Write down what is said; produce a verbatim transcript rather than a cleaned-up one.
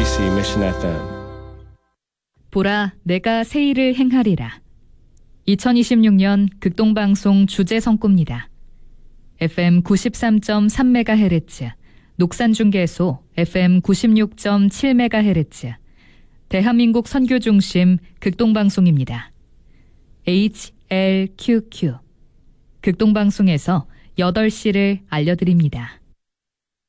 케이비씨 Mission 에프엠. 보라, 내가 새 일을 행하리라. 이천이십육 년 극동방송 주제성구입니다. 에프엠 구십삼 점 삼 메가헤르츠, 녹산중계소 에프엠 구십육 점 칠 메가헤르츠, 대한민국 선교중심 극동방송입니다. 에이치엘큐큐, 극동방송에서 여덟 시를 알려드립니다.